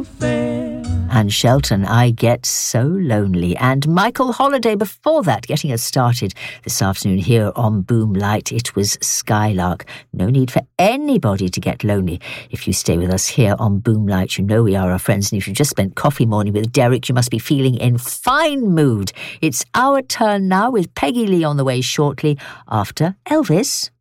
fair. And Shelton, I Get So Lonely. And Michael Holiday before that, getting us started this afternoon here on Boomlight. It was Skylark. No need for anybody to get lonely. If you stay with us here on Boomlight, you know we are our friends. And if you just spent coffee morning with Derek, you must be feeling in fine mood. It's our turn now with Peggy Lee on the way shortly after Elvis.